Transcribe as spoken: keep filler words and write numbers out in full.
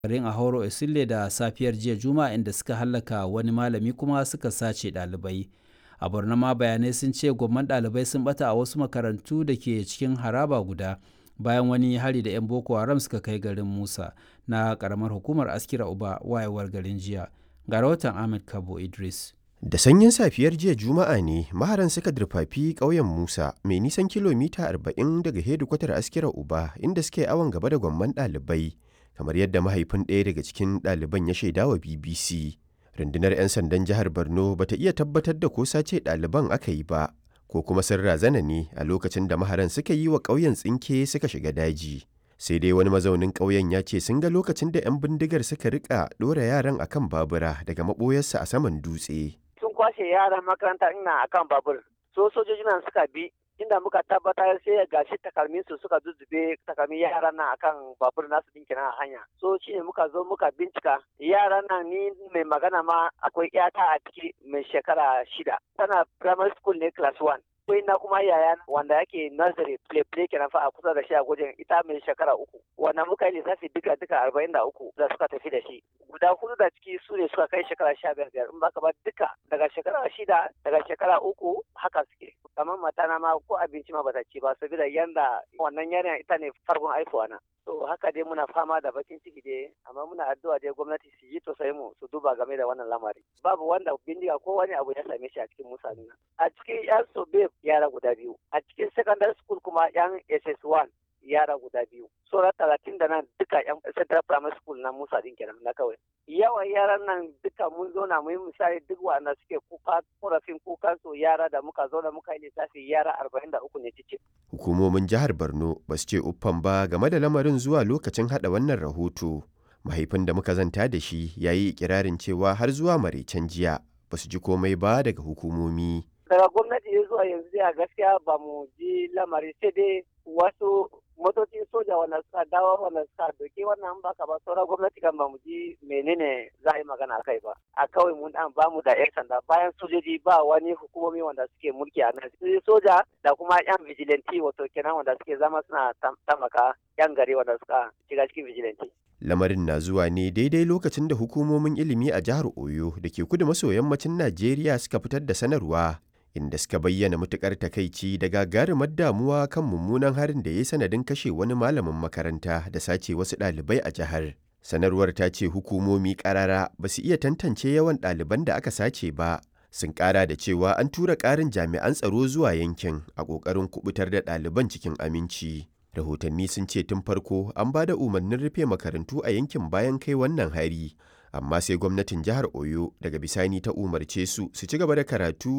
garin Ahoro Esile da safiyar jiya Juma'a inda suka hallaka wani malami kuma suka sace ɗalibai. A Borno ma bayanai sun ce gwamman ɗalibai sun bata a wasu makarantu da ke cikin haraba guda bayan wani hari da 'yan Boko Haram suka kai garin Musa na ƙaramar hukumar Askira Uba wayewar garin jiya. Ga rahoton Ahmed Kabo Idris. Da sanyin safiyar jiya Juma'a ne maharan suka durfafi ƙauyen Musa mai nisan kilomita arba'in daga hedikwatar Askira Uba inda suke awon gaba da gwamman ɗalibai, kamar yadda mahaifin ɗaya daga cikin ɗaliban ya shaidawa B B C. Rundunar 'yan sandan jihar Borno bata iya tabbatar da ko sace ɗaliban aka yi ba, ko kuma sun razana ne a lokacin da maharan suka yi wa ƙauyen tsinke suka shiga daji. Sai dai wani mazaunin ƙauyen ya ce sun ga lokacin da 'yan bindigar suka rika ɗora yaran akan babura daga maɓoyarsa a saman dutse. Sun kwashe yaran makaranta ina akan babur, so sojoji nan suka bi inda muka tabbatar sai gashi takalmin su suka zuzzube takalmin yaran nan akan babur nasu din kenan a hanya. So shine muka zo muka bincika yaran nan, ni mai magana ma akwai yata a ciki mai shekara shida, tana primary school ne class one. Akwai na kuma yaya wanda yake nursery play play kenan fa a kusa da shi a gwajin, ita mai shekara uku. Wannan muka yi lissafi duka duka arba'in da uku da suka tafi da shi. Guda hudu da ciki su ne suka kai shekara sha biyar biyar, in baka ba duka daga shekara shida daga shekara uku haka suke. Kamar matana ma ko abinci ma bata ci ba saboda yanda wannan yarinya ita ne farkon haihuwa na. To haka dai muna fama da bakin ciki dai, amma muna addu'a dai gwamnati su yi tausayi mu su duba game da wannan lamari. Babu wanda bindiga ko wani abu ya same shi a cikin Musa nan. A cikin yan sobe yara guda biyu, a cikin secondary school kuma yan S S one yara guda biyu. Sauran talatin da nan duka yan central primary school na Musa din kenan na kawai. Yawan yaran nan duka mun zauna mu yi misali duk wanda suke kuka korafin kukan su yara da muka zauna muka yi lissafi yara arba'in da uku ne cikin. Hukumomin jihar Borno ba su ce uffan ba game da lamarin zuwa lokacin hada wannan rahoto. Mahaifin da muka zanta da shi ya yi ikirarin cewa har zuwa maraicen jiya ba su ji komai ba daga hukumomi. Daga gwamnati ya zuwa yanzu a gaskiya ba mu ji lamari, sai dai wasu motocin soja wanda suka dawo wanda suka doke wannan baka ba sauran gwamnati kan ba mu ji menene za a yi magana a kai ba. A kawai mun dan ba mu da 'yan sanda, bayan sojoji ba wani hukumomi wanda suke mulki a nan. Soja da kuma 'yan vigilante wato kenan wanda suke zama suna tamaka 'yan gari wanda suka shiga cikin vigilante. Lamarin na zuwa ne daidai lokacin da hukumomin ilimi a jihar Oyo da ke kudu maso yammacin Najeriya suka fitar da sanarwa inda suka bayyana matukar takaici da gagarumar damuwa kan mummunan harin da ya yi sanadin kashe wani malamin makaranta da sace wasu ɗalibai a jihar. Sanarwar ta ce hukumomi ƙarara ba su iya tantance yawan ɗaliban da aka sace ba. Sun ƙara da cewa an tura ƙarin jami'an tsaro zuwa yankin a ƙoƙarin kubutar da ɗaliban cikin aminci. Rahotanni sun ce tun farko an ba da umarnin rufe makarantu a yankin bayan kai wannan hari, amma sai gwamnatin jihar Oyo daga bisani ta umarce su su ci gaba da karatu